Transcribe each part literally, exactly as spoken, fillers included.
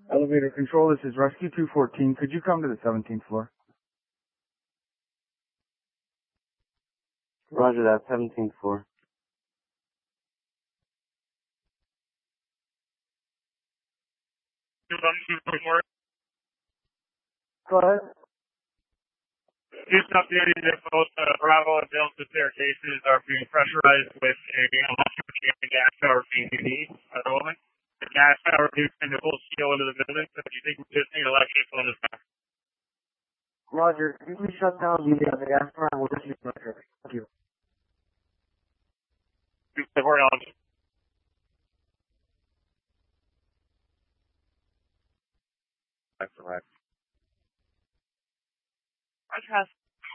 Elevator control, this is Rescue two fourteen. Could you come to the seventeenth floor? Roger that, seventeenth floor. Go ahead. Just updating that both uh, Bravo and Delta staircases are being pressurized with a electric gas tower P C D at the moment. The gas tower is in the full seal into the building, so do you think we just need electric on this time? Roger, you can shut down the, uh, the gas tower and we'll just use electric. Thank you. We're on. That's correct. I trust.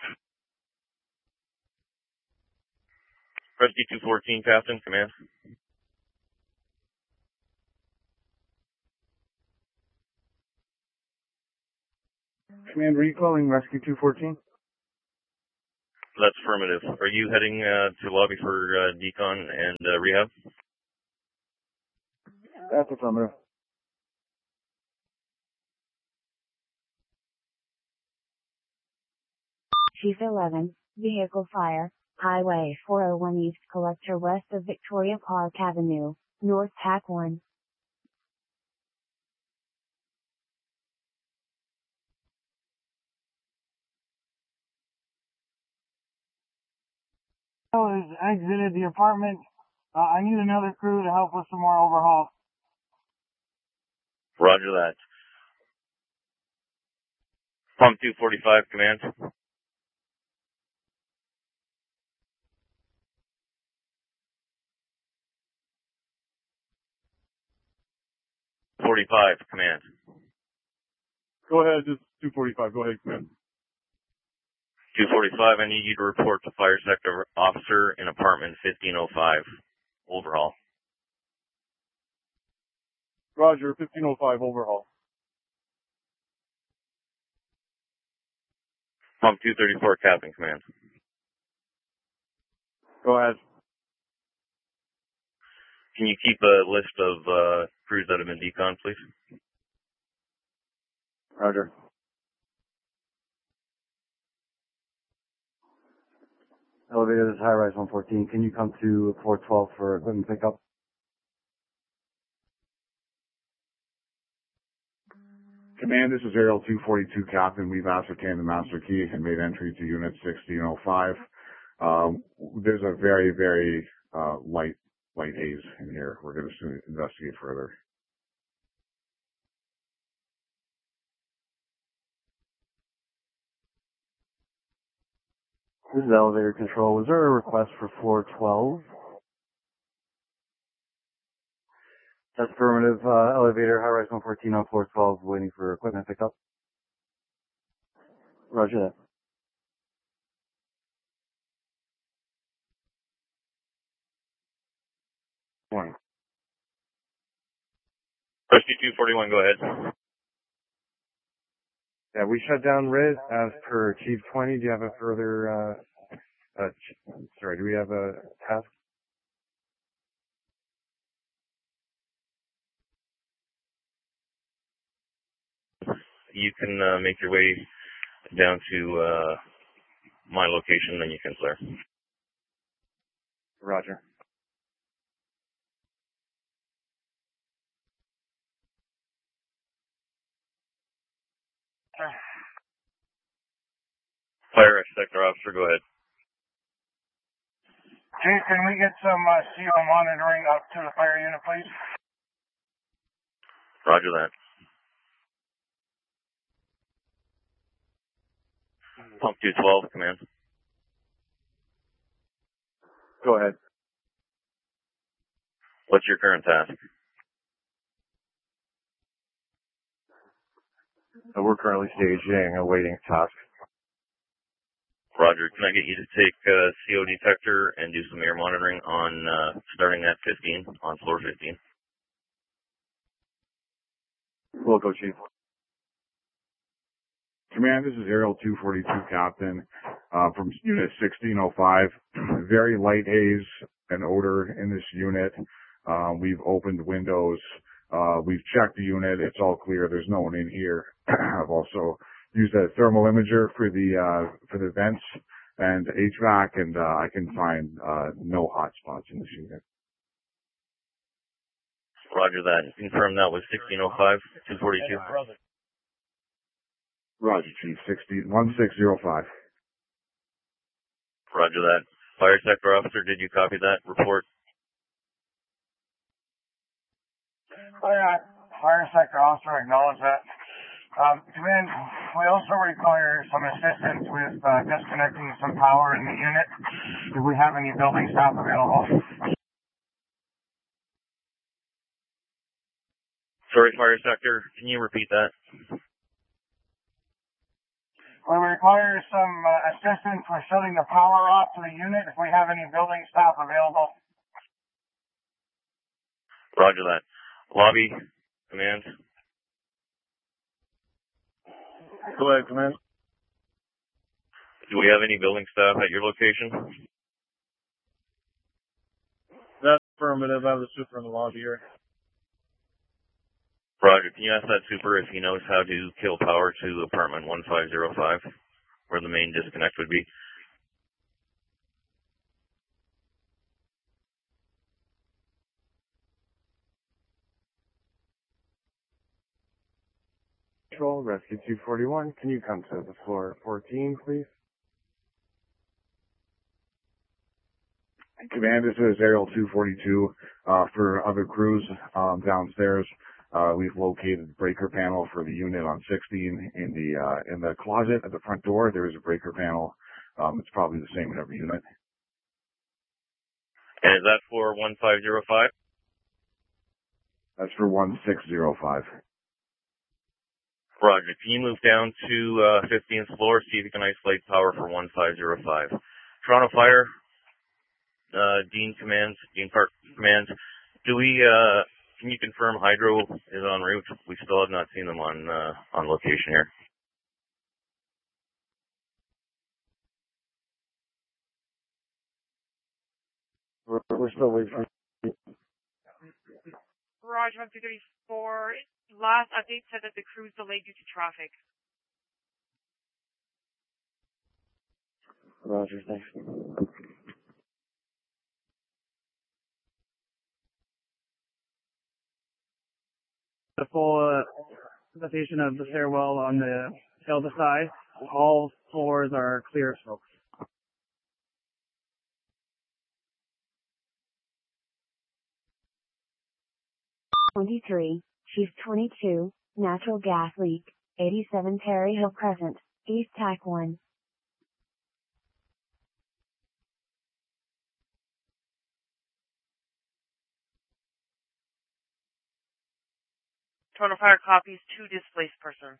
Rescue two fourteen, Captain, command. Command, were you calling Rescue two fourteen? That's affirmative. Are you heading uh, to lobby for uh, decon and uh, rehab? That's affirmative. Chief eleven, vehicle fire, Highway four oh one East Collector west of Victoria Park Avenue, North Tack one. Has exited the apartment. Uh, I need another crew to help with some more overhaul. Roger that. Pump two forty-five, command. forty-five, command. Go ahead, just two forty-five. Go ahead, command. two forty-five, I need you to report to fire sector officer in apartment fifteen oh five. Overhaul. Roger, fifteen oh five, overhaul. Pump two thirty-four, Captain, command. Go ahead. Can you keep a list of uh, crews that have been decon, please? Roger. Elevator, this is High Rise one fourteen. Can you come to floor twelve for equipment pickup? Command, this is Aerial two forty-two, Captain. We've ascertained the master key and made entry to Unit sixteen oh five. Um, there's a very, very uh, light, light haze in here. We're going to investigate further. This is elevator control. Was there a request for floor twelve? That's affirmative. Uh, elevator, High Rise one fourteen on floor twelve, waiting for equipment pickup. Roger that. Morning. Rescue two forty-one, go ahead. Yeah, we shut down R I S as per Chief twenty. Do you have a further, uh, uh, sorry, do we have a task? You can uh, make your way down to uh, my location, then you can clear. Roger. Fire sector officer, go ahead. Chief, can we get some uh, C O monitoring up to the fire unit, please? Roger that. Pump two twelve, command. Go ahead. What's your current task? Uh, we're currently staging a waiting task. Roger, can I get you to take uh, C O detector and do some air monitoring on uh, starting at fifteen, on floor fifteen? We'll go, Chief. Command, this is Aerial two forty-two, Captain, uh, from Unit sixteen oh five. Very light haze and odor in this unit. Uh, we've opened windows Uh, we've checked the unit. It's all clear. There's no one in here. I've also used a thermal imager for the, uh, for the vents and H V A C, and, uh, I can find, uh, no hot spots in this unit. Roger that. Confirm that was sixteen oh five, two forty-two. Roger, Chief. sixty, one six zero five. Roger that. Fire sector officer, did you copy that report? Oh, yeah. Fire sector officer, acknowledge that. Um, Command, we also require some assistance with uh, disconnecting some power in the unit. Do we have any building staff available? Sorry, fire sector, can you repeat that? We require some uh, assistance with shutting the power off to the unit if we have any building staff available. Roger that. Lobby, command. Go ahead, command. Do we have any building staff at your location? That's affirmative. I have the super in the lobby here. Roger, can you ask that super if he knows how to kill power to apartment one five zero five, where the main disconnect would be? Control, Rescue two forty-one, can you come to the floor fourteen, please? Command, this is Aerial two forty-two. Uh, for other crews, um, downstairs, uh, we've located the breaker panel for the unit on sixteen in the, uh, in the closet at the front door. There is a breaker panel. Um, it's probably the same in every unit. And is that for one five zero five? That's for one six zero five. Roger, can you move down to uh, fifteenth floor, see if you can isolate power for one five zero five? Toronto Fire, uh, Dean Command, Dean Park Command, do we, uh, can you confirm Hydro is en route? We still have not seen them on, uh, on location here. We're, we're still waiting for Roger, one two three four. Last update said that the crew's delayed due to traffic. Roger, thanks. The full uh, location of the stairwell on the Delta side. All floors are clear of smoke. twenty-three, Chief twenty-two, natural gas leak, eighty-seven Terry Hill Crescent, East Tac one. Toronto Fire copies two displaced persons.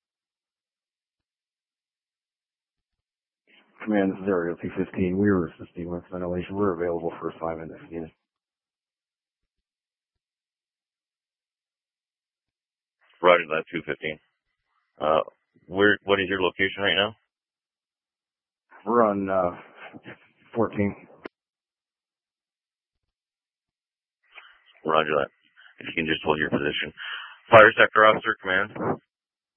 Command, this is Aerial two fifteen. We were assisting with ventilation. We're available for five minutes if needed. Roger that, two fifteen. Uh, where, what is your location right now? We're on, uh, fourteen. Roger that. If you can just hold your position. Fire sector officer, command.